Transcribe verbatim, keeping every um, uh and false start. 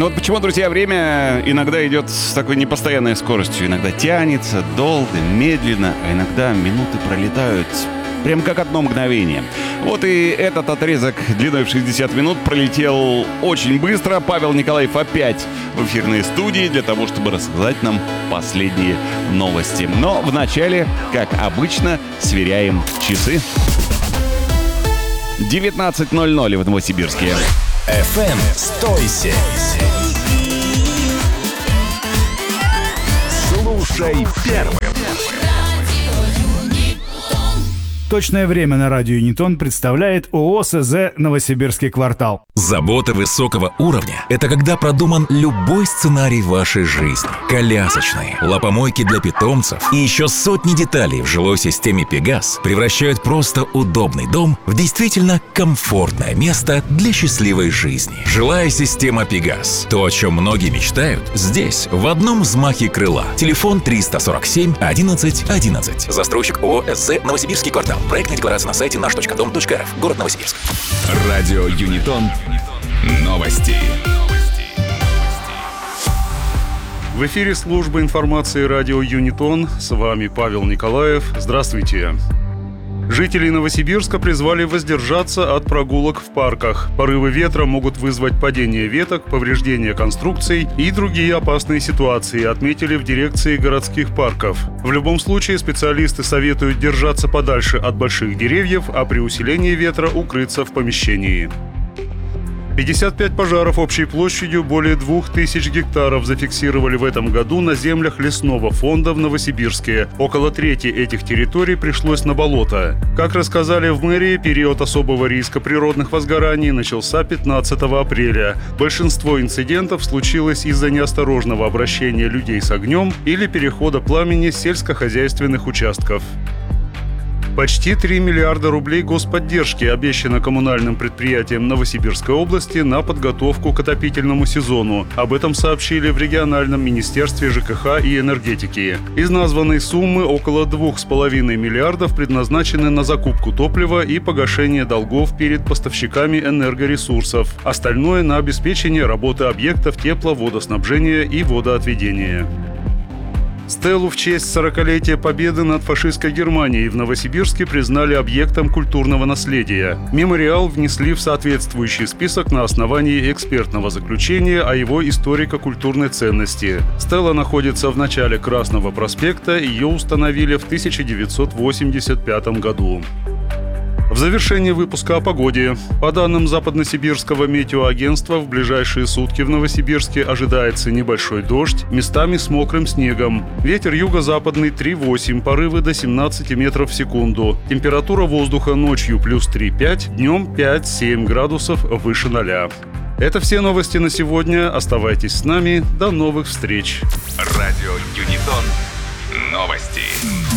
Вот почему, друзья, время иногда идет с такой непостоянной скоростью. Иногда тянется долго, медленно, а иногда минуты пролетают прям как одно мгновение. Вот и этот отрезок длиной в шестьдесят минут пролетел очень быстро. Павел Николаев опять в эфирной студии для того, чтобы рассказать нам последние новости. Но вначале, как обычно, сверяем часы. девятнадцать ноль ноль в Новосибирске. эф эм сто семь. Слушай первым. Точное время на радио Юнитон представляет ООО СЗ «Новосибирский квартал». Забота высокого уровня – это когда продуман любой сценарий вашей жизни. Колясочные, лапомойки для питомцев и еще сотни деталей в жилой системе «Пегас» превращают просто удобный дом в действительно комфортное место для счастливой жизни. Жилая система «Пегас» – то, о чем многие мечтают, здесь, в одном взмахе крыла. Телефон триста сорок семь одиннадцать одиннадцать. Застройщик ООО СЗ «Новосибирский квартал». Проектная декларация на сайте наш точка дом точка эр эф. Город Новосибирск. Радио Юнитон. Новости. В эфире служба информации радио Юнитон. С вами Павел Николаев. Здравствуйте. Жителей Новосибирска призвали воздержаться от прогулок в парках. Порывы ветра могут вызвать падение веток, повреждение конструкций и другие опасные ситуации, отметили в дирекции городских парков. В любом случае специалисты советуют держаться подальше от больших деревьев, а при усилении ветра укрыться в помещении. пятьдесят пять пожаров общей площадью более двух тысяч гектаров зафиксировали в этом году на землях лесного фонда в Новосибирске. Около трети этих территорий пришлось на болото. Как рассказали в мэрии, период особого риска природных возгораний начался пятнадцатого апреля. Большинство инцидентов случилось из-за неосторожного обращения людей с огнем или перехода пламени с сельскохозяйственных участков. Почти три миллиарда рублей господдержки обещано коммунальным предприятиям Новосибирской области на подготовку к отопительному сезону. Об этом сообщили в региональном министерстве ЖКХ и энергетики. Из названной суммы около двух с половиной миллиардов предназначены на закупку топлива и погашение долгов перед поставщиками энергоресурсов. Остальное на обеспечение работы объектов тепловодоснабжения и водоотведения. Стелу в честь сорокалетия победы над фашистской Германией в Новосибирске признали объектом культурного наследия. Мемориал внесли в соответствующий список на основании экспертного заключения о его историко-культурной ценности. Стела находится в начале Красного проспекта, ее установили в тысяча девятьсот восемьдесят пятом году. В завершении выпуска о погоде. По данным Западносибирского метеоагентства, в ближайшие сутки в Новосибирске ожидается небольшой дождь, местами с мокрым снегом. Ветер юго-западный три восемь, порывы до семнадцати метров в секунду. Температура воздуха ночью плюс три-пять, днем пять-семь градусов выше ноля. Это все новости на сегодня. Оставайтесь с нами. До новых встреч. Радио Юнитон. Новости.